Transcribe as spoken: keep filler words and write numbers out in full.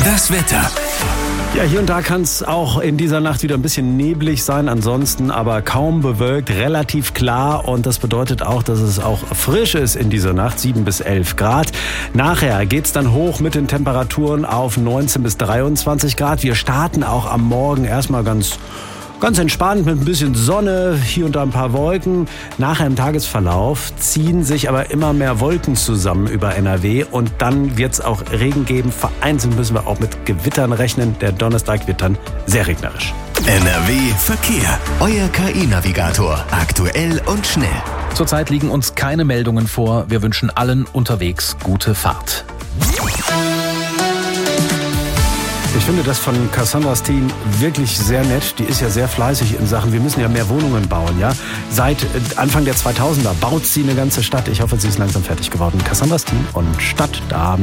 Das Wetter. Ja, hier und da kann es auch in dieser Nacht wieder ein bisschen neblig sein, ansonsten aber kaum bewölkt, relativ klar, und das bedeutet auch, dass es auch frisch ist in dieser Nacht, sieben bis elf Grad. Nachher geht's dann hoch mit den Temperaturen auf neunzehn bis dreiundzwanzig Grad. Wir starten auch am Morgen erstmal ganz Ganz entspannt mit ein bisschen Sonne, hier und da ein paar Wolken. Nachher im Tagesverlauf ziehen sich aber immer mehr Wolken zusammen über N R W und dann wird es auch Regen geben. Vereinzelt müssen wir auch mit Gewittern rechnen. Der Donnerstag wird dann sehr regnerisch. N R W Verkehr. Euer K I-Navigator. Aktuell und schnell. Zurzeit liegen uns keine Meldungen vor. Wir wünschen allen unterwegs gute Fahrt. Ich finde das von Cassandras Team wirklich sehr nett. Die ist ja sehr fleißig in Sachen, wir müssen ja mehr Wohnungen bauen, ja. Seit Anfang der zweitausender baut sie eine ganze Stadt. Ich hoffe, sie ist langsam fertig geworden. Cassandras Team und Stadt, da